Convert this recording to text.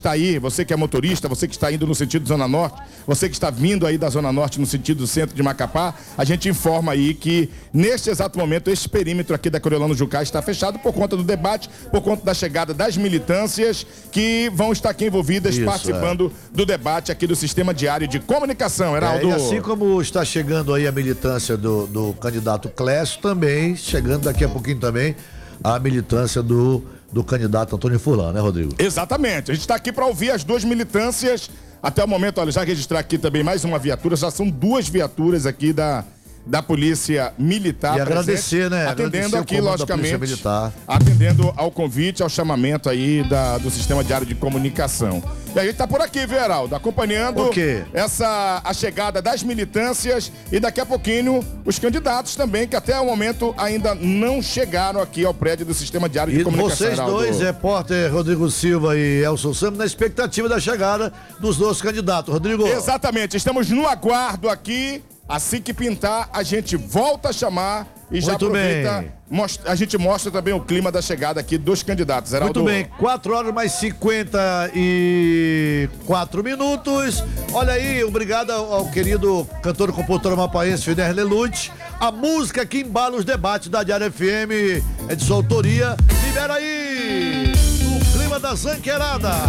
Está aí, você que é motorista, você que está indo no sentido Zona Norte, você que está vindo aí da Zona Norte no sentido centro de Macapá, a gente informa aí que neste exato momento esse perímetro aqui da Coriolano Jucá está fechado por conta do debate, por conta da chegada das militâncias que vão estar aqui envolvidas participando do debate aqui do Sistema Diário de Comunicação, Heraldo. E assim como está chegando aí a militância do candidato Clécio, também chegando daqui a pouquinho também a militância do candidato Antônio Furlan, né, Rodrigo? Exatamente. A gente está aqui para ouvir as duas militâncias. Até o momento, olha, já registrar aqui também mais uma viatura. Já são duas viaturas aqui da Polícia Militar. E agradecer, né? Atendendo agradecer aqui, logicamente, atendendo ao convite, ao chamamento aí do Sistema Diário de Comunicação. E a gente tá por aqui, viu, Heraldo? Acompanhando a chegada das militâncias e daqui a pouquinho os candidatos também, que até o momento ainda não chegaram aqui ao prédio do Sistema Diário de Comunicação. Vocês Heraldo. dois, repórter Rodrigo Silva e Elson Sam, na expectativa da chegada dos dois candidatos. Rodrigo. Exatamente, estamos no aguardo aqui. Assim que pintar, a gente volta a chamar e já aproveita. A gente mostra também o clima da chegada aqui dos candidatos. Heraldo. Muito bem, 4h54. Olha aí, obrigado ao querido cantor e compositor amapaense Finer Lelucci. A música que embala os debates da Diário FM é de sua autoria. Libera aí o clima da Zanqueirada.